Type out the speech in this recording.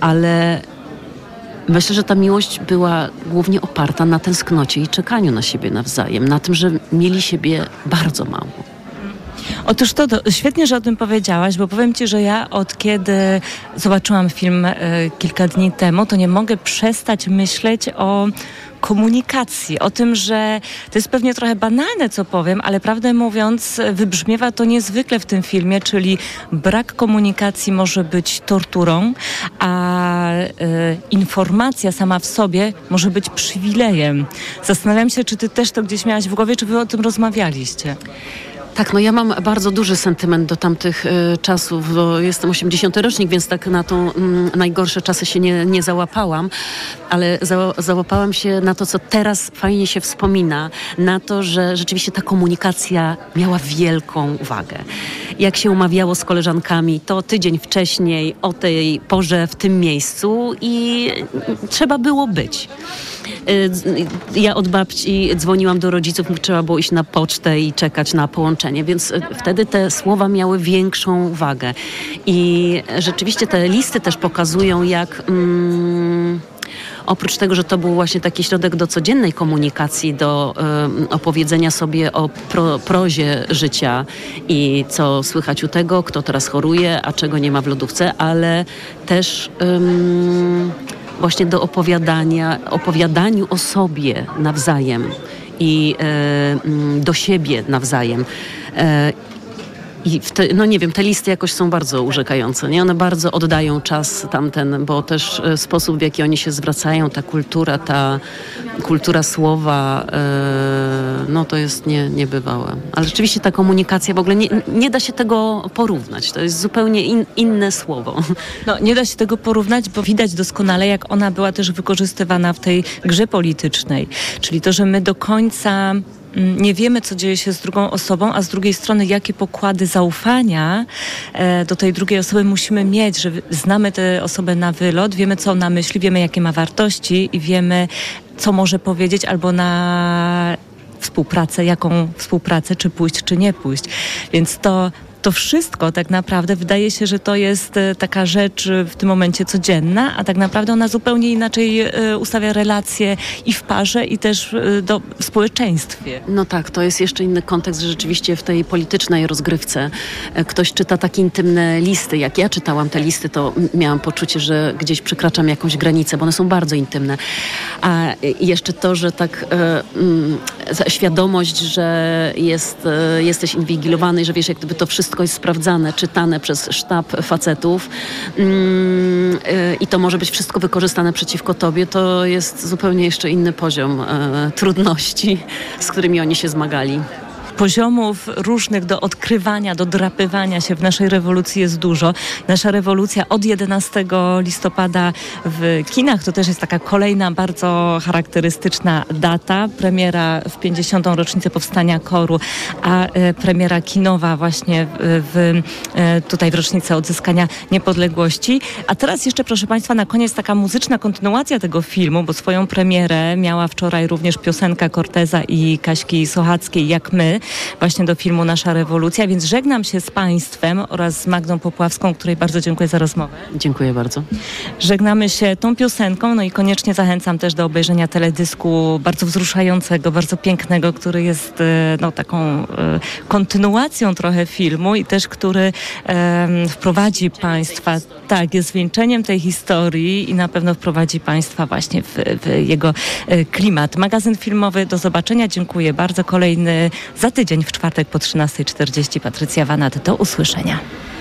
ale myślę, że ta miłość była głównie oparta na tęsknocie i czekaniu na siebie nawzajem, na tym, że mieli siebie bardzo mało. Otóż to świetnie, że o tym powiedziałaś, bo powiem Ci, że ja od kiedy zobaczyłam film kilka dni temu, to nie mogę przestać myśleć o komunikacji, o tym, że to jest pewnie trochę banalne, co powiem, ale prawdę mówiąc wybrzmiewa to niezwykle w tym filmie, czyli brak komunikacji może być torturą, a informacja sama w sobie może być przywilejem. Zastanawiam się, czy Ty też to gdzieś miałaś w głowie, czy Wy o tym rozmawialiście? Tak, no ja mam bardzo duży sentyment do tamtych czasów, bo jestem 80. rocznik, więc tak na tą najgorsze czasy się nie załapałam, ale załapałam się na to, co teraz fajnie się wspomina, na to, że rzeczywiście ta komunikacja miała wielką wagę. Jak się umawiało z koleżankami, to tydzień wcześniej, o tej porze, w tym miejscu i trzeba było być. Ja od babci dzwoniłam do rodziców, trzeba było iść na pocztę i czekać na połączenie, więc wtedy te słowa miały większą wagę. I rzeczywiście te listy też pokazują, jak oprócz tego, że to był właśnie taki środek do codziennej komunikacji, do opowiedzenia sobie o prozie życia i co słychać u tego, kto teraz choruje, a czego nie ma w lodówce, ale też właśnie do opowiadaniu o sobie nawzajem i do siebie nawzajem. I no nie wiem, te listy jakoś są bardzo urzekające, nie? One bardzo oddają czas tamten, bo też sposób, w jaki oni się zwracają, ta kultura słowa, no to jest niebywałe. Ale rzeczywiście ta komunikacja w ogóle nie da się tego porównać. To jest zupełnie inne słowo. No nie da się tego porównać, bo widać doskonale, jak ona była też wykorzystywana w tej grze politycznej. Czyli to, że my do końca nie wiemy, co dzieje się z drugą osobą, a z drugiej strony, jakie pokłady zaufania do tej drugiej osoby musimy mieć, że znamy tę osobę na wylot, wiemy, co ona myśli, wiemy, jakie ma wartości i wiemy, co może powiedzieć albo na współpracę, jaką współpracę, czy pójść, czy nie pójść. Więc to wszystko tak naprawdę wydaje się, że to jest taka rzecz w tym momencie codzienna, a tak naprawdę ona zupełnie inaczej ustawia relacje i w parze, i też w społeczeństwie. No tak, to jest jeszcze inny kontekst, że rzeczywiście w tej politycznej rozgrywce ktoś czyta takie intymne listy. Jak ja czytałam te listy, to miałam poczucie, że gdzieś przekraczam jakąś granicę, bo one są bardzo intymne. A jeszcze to, że tak świadomość, że jesteś inwigilowany i że wiesz, jak gdyby to wszystko jest sprawdzane, czytane przez sztab facetów i to może być wszystko wykorzystane przeciwko tobie, to jest zupełnie jeszcze inny poziom trudności, z którymi oni się zmagali. Poziomów różnych do odkrywania, do drapywania się w naszej rewolucji jest dużo. Nasza rewolucja od 11 listopada w kinach to też jest taka kolejna bardzo charakterystyczna data. Premiera w 50. rocznicę powstania KOR-u, a premiera kinowa właśnie tutaj w rocznicę odzyskania niepodległości. A teraz jeszcze, proszę Państwa, na koniec taka muzyczna kontynuacja tego filmu, bo swoją premierę miała wczoraj również piosenka Corteza i Kaśki Sochackiej, Jak my, właśnie do filmu Nasza rewolucja, więc żegnam się z Państwem oraz z Magdą Popławską, której bardzo dziękuję za rozmowę. Dziękuję bardzo. Żegnamy się tą piosenką, no i koniecznie zachęcam też do obejrzenia teledysku bardzo wzruszającego, bardzo pięknego, który jest taką kontynuacją trochę filmu i też który wprowadzi Państwa, tak, jest zwieńczeniem tej historii i na pewno wprowadzi Państwa właśnie w jego klimat. Magazyn filmowy, do zobaczenia, dziękuję bardzo. Kolejny za tydzień w czwartek po 13:40. Patrycja Wanat, do usłyszenia.